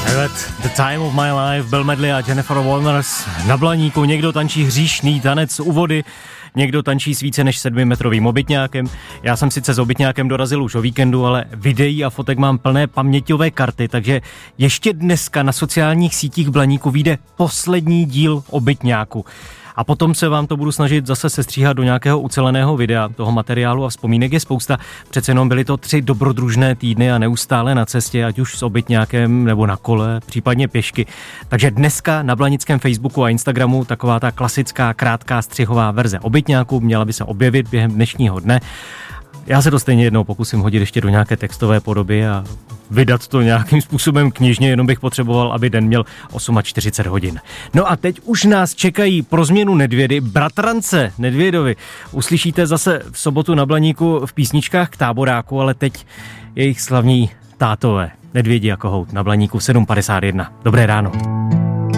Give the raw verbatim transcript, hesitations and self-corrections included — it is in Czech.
The Time of My Life, Bill Medley a Jennifer Walters na Blaníku. Někdo tančí hříšný tanec u vody, někdo tančí s více než sedmimetrovým obytňákem. Já jsem sice s obytňákem dorazil už o víkendu, ale videí a fotek mám plné paměťové karty, takže ještě dneska na sociálních sítích Blaníku vyjde poslední díl obytňáku. A potom se vám to budu snažit zase sestříhat do nějakého uceleného videa. Toho materiálu a vzpomínek je spousta. Přece jenom byly to tři dobrodružné týdny a neustále na cestě, ať už s obytňákem nebo na kole, případně pěšky. Takže dneska na blanickém Facebooku a Instagramu taková ta klasická krátká střihová verze obytňáku měla by se objevit během dnešního dne. Já se to stejně jednou pokusím hodit ještě do nějaké textové podoby a vydat to nějakým způsobem knižně, jenom bych potřeboval, aby den měl čtyřicet osm hodin. No a teď už nás čekají pro změnu Nedvědy, bratrance Nedvědovi. Uslyšíte zase v sobotu na Blaníku v písničkách k táboráku, ale teď jejich slavní tátové. Nedvědi jako hout na Blaníku sedm padesát jedna. Dobré ráno.